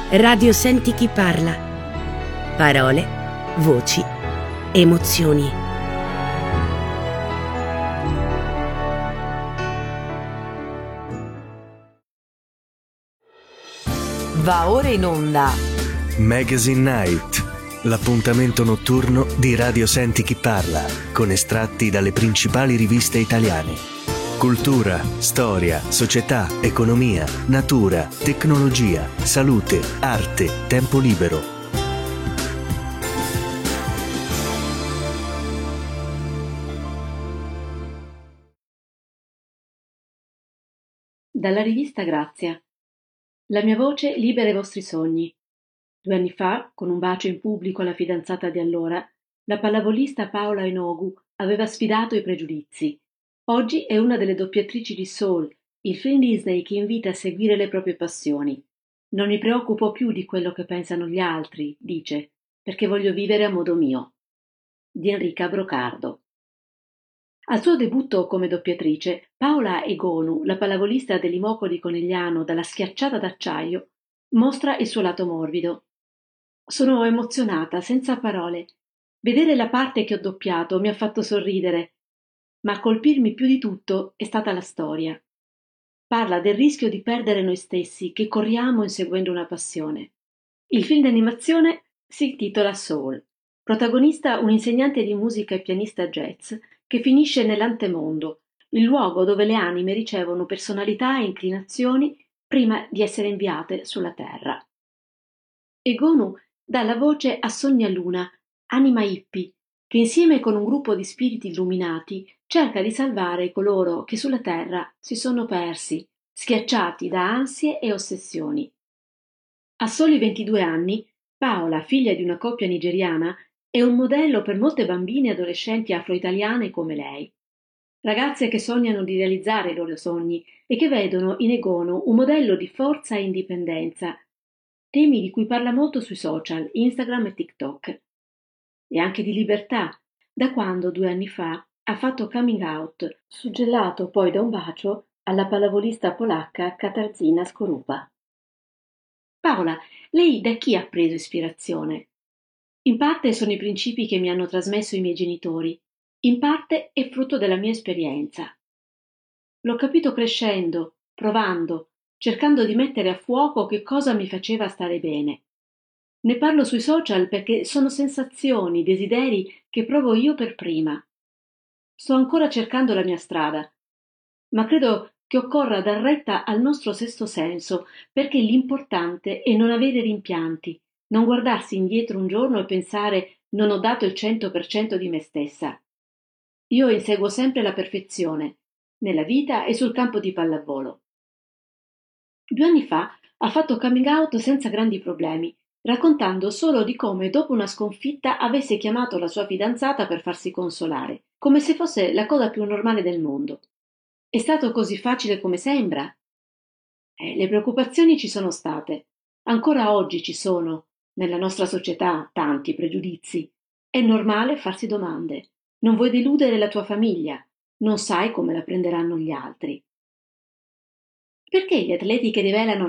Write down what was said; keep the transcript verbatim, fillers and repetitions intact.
Radio Senti chi parla. Parole, voci, emozioni. Va ora in onda Magazine Night, l'appuntamento notturno di Radio Senti chi parla, con estratti dalle principali riviste italiane. Cultura, storia, società, economia, natura, tecnologia, salute, arte, tempo libero. Dalla rivista Grazia. La mia voce libera i vostri sogni. Due anni fa, con un bacio in pubblico alla fidanzata di allora, la pallavolista Paola Enogu aveva sfidato i pregiudizi. Oggi è una delle doppiatrici di Soul, il film Disney che invita a seguire le proprie passioni. Non mi preoccupo più di quello che pensano gli altri, dice, perché voglio vivere a modo mio. Di Enrica Brocardo. Al suo debutto come doppiatrice, Paola Egonu, la pallavolista dell'Imoco di Conegliano dalla Schiacciata d'acciaio, mostra il suo lato morbido. Sono emozionata, senza parole. Vedere la parte che ho doppiato mi ha fatto sorridere, ma a colpirmi più di tutto è stata la storia. Parla del rischio di perdere noi stessi che corriamo inseguendo una passione. Il film d'animazione si intitola Soul. Protagonista un insegnante di musica e pianista jazz che finisce nell'antemondo, il luogo dove le anime ricevono personalità e inclinazioni prima di essere inviate sulla terra. Egonu dà la voce a Sonia Luna, anima hippie, che insieme con un gruppo di spiriti illuminati cerca di salvare coloro che sulla terra si sono persi, schiacciati da ansie e ossessioni. A soli ventidue anni, Paola, figlia di una coppia nigeriana, è un modello per molte bambine e adolescenti afro-italiane come lei. Ragazze che sognano di realizzare i loro sogni e che vedono in Egonu un modello di forza e indipendenza, temi di cui parla molto sui social, Instagram e TikTok. E anche di libertà, da quando due anni fa ha fatto coming out, suggellato poi da un bacio alla pallavolista polacca Katarzyna Skorupa. Paola, lei da chi ha preso ispirazione? In parte sono i principi che mi hanno trasmesso i miei genitori, in parte è frutto della mia esperienza. L'ho capito crescendo, provando, cercando di mettere a fuoco che cosa mi faceva stare bene. Ne parlo sui social perché sono sensazioni, desideri che provo io per prima. Sto ancora cercando la mia strada, ma credo che occorra dar retta al nostro sesto senso, perché l'importante è non avere rimpianti, non guardarsi indietro un giorno e pensare non ho dato il cento per cento di me stessa. Io inseguo sempre la perfezione, nella vita e sul campo di pallavolo. Due anni fa ha fatto coming out senza grandi problemi, raccontando solo di come dopo una sconfitta avesse chiamato la sua fidanzata per farsi consolare, come se fosse la cosa più normale del mondo. È stato così facile come sembra? Eh, le preoccupazioni ci sono state. Ancora oggi ci sono, nella nostra società, tanti pregiudizi. È normale farsi domande. Non vuoi deludere la tua famiglia. Non sai come la prenderanno gli altri. Perché gli atleti che rivelano